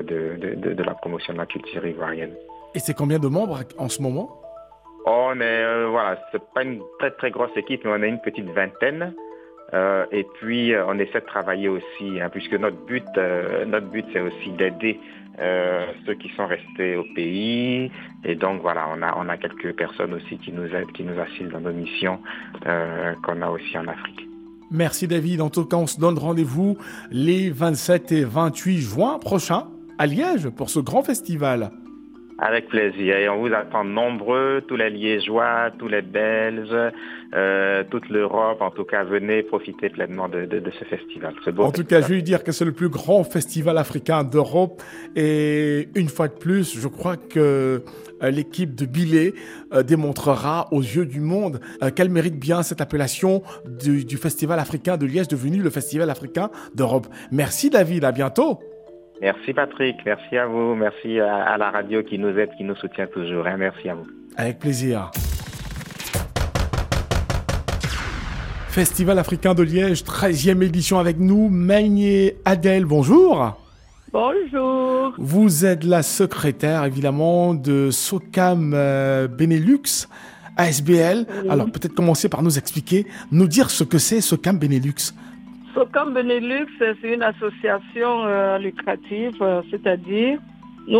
de la promotion de la culture ivoirienne. Et c'est combien de membres en ce moment? On est, c'est pas une très très grosse équipe, mais on est une petite vingtaine. Et puis on essaie de travailler aussi, puisque notre but c'est aussi d'aider ceux qui sont restés au pays. Et donc voilà, on a quelques personnes aussi qui nous aident, qui nous assistent dans nos missions qu'on a aussi en Afrique. Merci David. En tout cas, on se donne rendez-vous les 27 et 28 juin prochains à Liège pour ce grand festival. Avec plaisir. Et on vous attend nombreux, tous les Liégeois, tous les Belges, toute l'Europe. En tout cas, venez profiter pleinement de ce festival. En tout cas, je vais dire que c'est le plus grand festival africain d'Europe. Et une fois de plus, je crois que l'équipe de Bilé démontrera aux yeux du monde qu'elle mérite bien cette appellation du Festival africain de Liège, devenu le Festival africain d'Europe. Merci David, à bientôt. Merci Patrick, merci à vous, merci à la radio qui nous aide, qui nous soutient toujours. Merci à vous. Avec plaisir. Festival africain de Liège, 13e édition avec nous, Maïné Adèle, bonjour. Bonjour. Vous êtes la secrétaire évidemment de SOCAM Benelux, ASBL. Oui. Alors peut-être commencer par nous expliquer, nous dire ce que c'est SOCAM Benelux. SOCAM Benelux, c'est une association lucrative, c'est-à-dire nous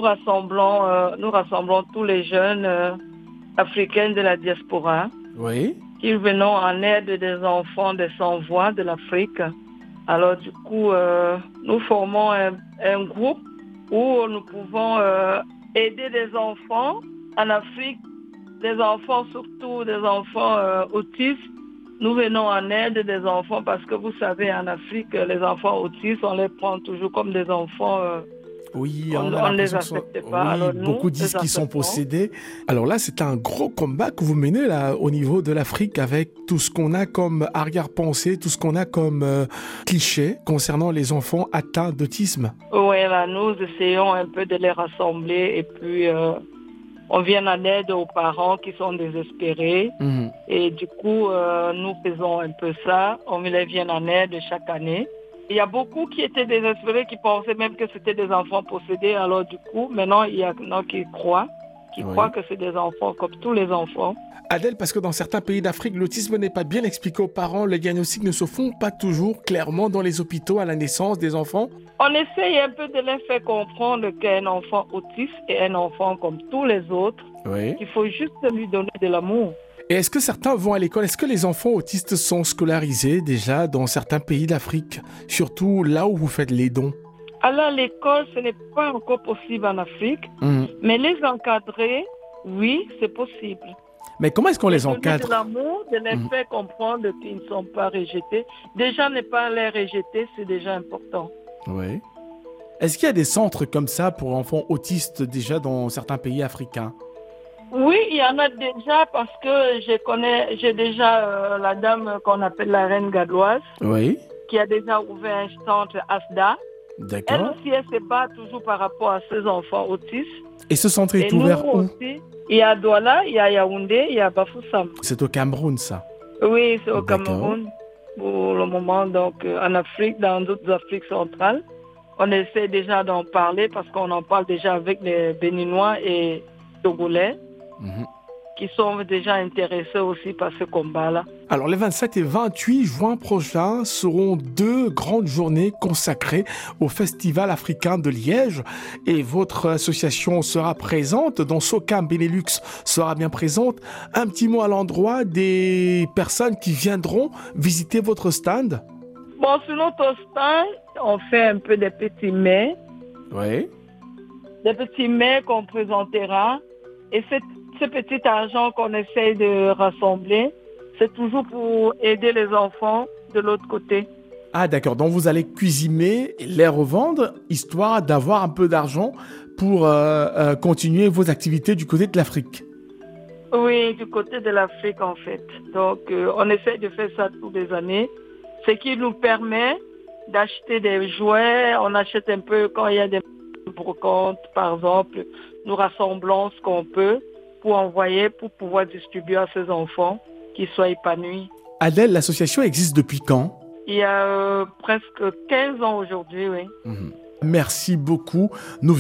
rassemblons tous les jeunes africains de la diaspora. Oui. Qui venons en aide des enfants des sans-voix de l'Afrique. Alors du coup, nous formons un groupe où nous pouvons aider des enfants en Afrique, des enfants surtout des enfants autistes. Nous venons en aide des enfants parce que vous savez, en Afrique, les enfants autistes, on les prend toujours comme des enfants... Oui, on ne les accepte pas. Oui, alors, beaucoup disent qu'ils sont possédés. Alors là, c'est un gros combat que vous menez là au niveau de l'Afrique avec tout ce qu'on a comme arrière-pensée, tout ce qu'on a comme cliché concernant les enfants atteints d'autisme. Oui, là, nous essayons un peu de les rassembler et puis on vient en aide aux parents qui sont désespérés. Et du coup, nous faisons un peu ça. On les vient en aide chaque année. Il y a beaucoup qui étaient désespérés, qui pensaient même que c'était des enfants possédés. Alors du coup, maintenant, il y en a qui croient que c'est des enfants comme tous les enfants. Adèle, parce que dans certains pays d'Afrique, l'autisme n'est pas bien expliqué aux parents. Les diagnostics ne se font pas toujours clairement dans les hôpitaux à la naissance des enfants. On essaye un peu de les faire comprendre qu'un enfant autiste est un enfant comme tous les autres. Oui. Il faut juste lui donner de l'amour. Et est-ce que certains vont à l'école? Est-ce que les enfants autistes sont scolarisés déjà dans certains pays d'Afrique, surtout là où vous faites les dons? Alors l'école, ce n'est pas encore possible en Afrique, mais les encadrer, oui, c'est possible. Mais comment est-ce qu'on les encadre? De l'amour, de les faire comprendre qu'ils ne sont pas rejetés. Déjà, ne pas les rejeter, c'est déjà important. Oui. Est-ce qu'il y a des centres comme ça pour enfants autistes déjà dans certains pays africains? Oui, il y en a déjà parce que j'ai déjà la dame qu'on appelle la reine gadoise, oui, qui a déjà ouvert un centre ASDA. D'accord. Elle aussi, elle se bat toujours par rapport à ses enfants autistes. Et ce centre est ouvert où? Aussi, il y a Douala, il y a Yaoundé, il y a Bafoussam. C'est au Cameroun, ça? Oui, c'est au Cameroun pour le moment. Donc en Afrique, dans d'autres Afriques centrales, on essaie déjà d'en parler parce qu'on en parle déjà avec les Béninois et Togolais. Qui sont déjà intéressés aussi par ce combat-là. Alors, les 27 et 28 juin prochains seront 2 grandes journées consacrées au Festival africain de Liège. Et votre association sera présente, dont SOCAM Benelux sera bien présente. Un petit mot à l'endroit des personnes qui viendront visiter votre stand? Bon, sur notre stand, on fait un peu des petits mets. Oui. Des petits mets qu'on présentera. Et ce petit argent qu'on essaye de rassembler, c'est toujours pour aider les enfants de l'autre côté. Ah d'accord, donc vous allez cuisiner et les revendre, histoire d'avoir un peu d'argent pour continuer vos activités du côté de l'Afrique. Oui, du côté de l'Afrique en fait. Donc on essaye de faire ça toutes les années, ce qui nous permet d'acheter des jouets. On achète un peu quand il y a des brocantes par exemple. Nous rassemblons ce qu'on peut pour envoyer, pour pouvoir distribuer à ces enfants qui soient épanouis. Adèle, l'association existe depuis quand? Il y a presque 15 ans aujourd'hui, oui. Merci beaucoup. Nous